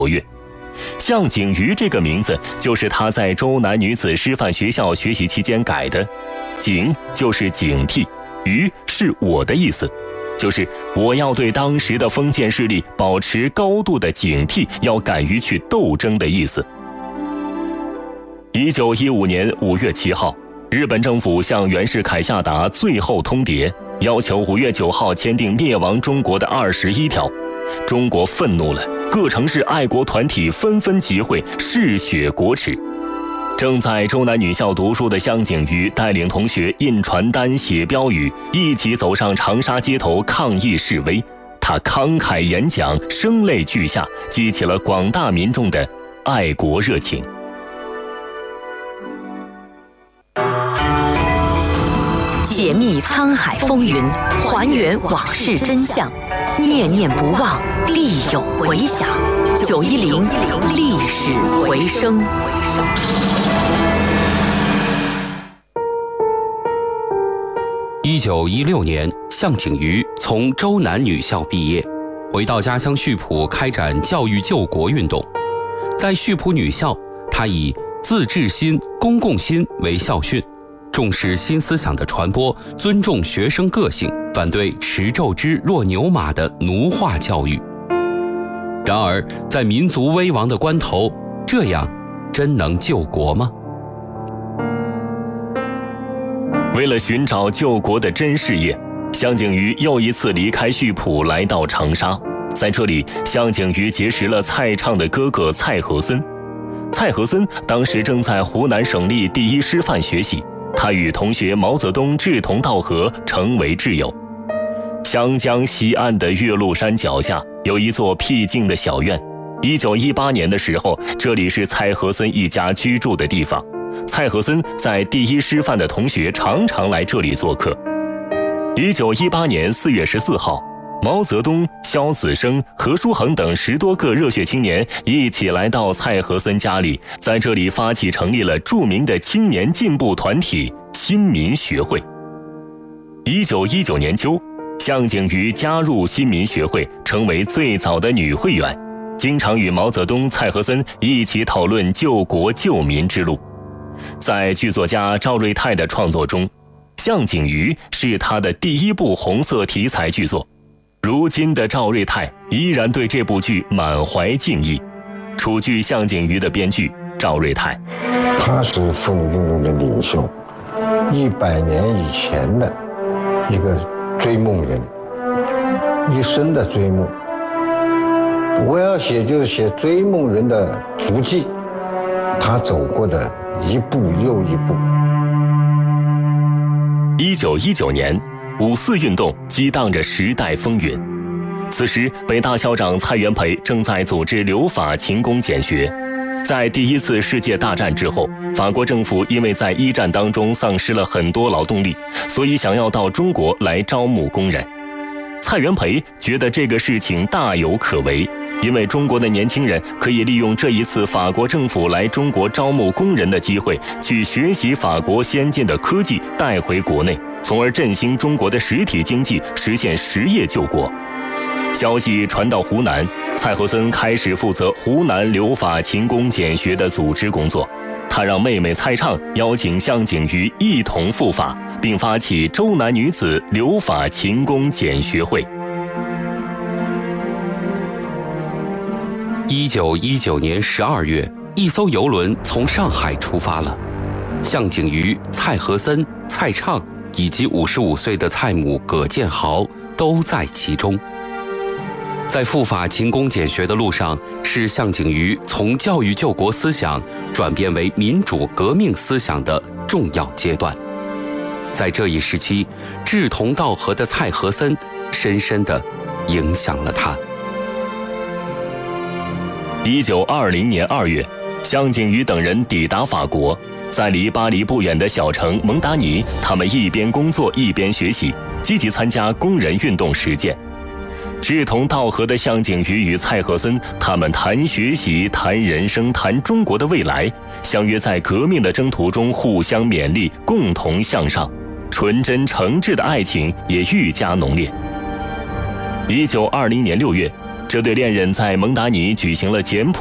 活跃。向景瑜这个名字就是他在周南女子师范学校学习期间改的，景就是警惕，瑜是我的意思，就是我要对当时的封建势力保持高度的警惕，要敢于去斗争的意思。1915年5月7号，日本政府向袁世凯下达最后通牒，要求5月9号签订灭亡中国的21条。中国愤怒了，各城市爱国团体纷纷集会，嗜血国耻。正在周南女校读书的向景瑜带领同学印传单、写标语，一起走上长沙街头抗议示威。他慷慨演讲，声泪俱下，激起了广大民众的爱国热情。 解密沧海风云，还原往事真相，念念不忘，必有回响。910历史回声。 1916年，向景瑜从周南女校毕业，回到家乡溆浦开展教育救国运动。在溆浦女校，他以自治心、公共心为校训，重视新思想的传播，尊重学生个性，反对持纣之若牛马的奴化教育。然而，在民族危亡的关头，这样真能救国吗？ 为了寻找救国的真事业，向景瑜又一次离开溆浦，来到长沙。在这里，向景瑜结识了蔡畅的哥哥蔡和森。蔡和森当时正在湖南省立第一师范学习，他与同学毛泽东志同道合，成为挚友。湘江西岸的岳麓山脚下有一座僻静的小院。1918年的时候，这里是蔡和森一家居住的地方。蔡和森在第一师范的同学常常来这里做客。1918年4月14号，毛泽东、萧子升、何书衡等10多个热血青年一起来到蔡和森家里，在这里发起成立了著名的青年进步团体新民学会。1919年秋，向景瑜加入新民学会，成为最早的女会员，经常与毛泽东、蔡和森一起讨论救国救民之路。在剧作家赵瑞泰的创作中，向景瑜是他的第一部红色题材剧作。如今的赵瑞泰依然对这部剧满怀敬意。楚剧向景瑜的编剧赵瑞泰， 他是妇女运动的领袖，100年以前的一个追梦人，一生的追梦。我要写就是写追梦人的足迹，他走过的一步又一步。 1919年，5四运动激荡着时代风云。此时，北大校长蔡元培正在组织留法勤工俭学。在第一次世界大战之后，法国政府因为在一战当中丧失了很多劳动力，所以想要到中国来招募工人。蔡元培觉得这个事情大有可为，因为中国的年轻人可以利用这一次法国政府来中国招募工人的机会，去学习法国先进的科技带回国内，从而振兴中国的实体经济，实现实业救国。消息传到湖南，蔡和森开始负责湖南留法勤工俭学的组织工作。他让妹妹蔡畅邀请向景瑜一同赴法，并发起周南女子留法勤工俭学会。 1919年12月，一艘游轮从上海出发了，向景瑜、蔡和森、蔡畅以及55岁的蔡母葛建豪都在其中。在赴法勤工俭学的路上，是向景瑜从教育救国思想转变为民主革命思想的重要阶段。在这一时期，志同道合的蔡和森深深地影响了他。 1920年2月，向景瑜等人抵达法国，在离巴黎不远的小城蒙达尼，他们一边工作一边学习，积极参加工人运动实践。志同道合的向景瑜与蔡和森，他们谈学习、谈人生、谈中国的未来，相约在革命的征途中互相勉励，共同向上。纯真诚挚的爱情也愈加浓烈。1920年6月， 这对恋人在蒙达尼举行了简朴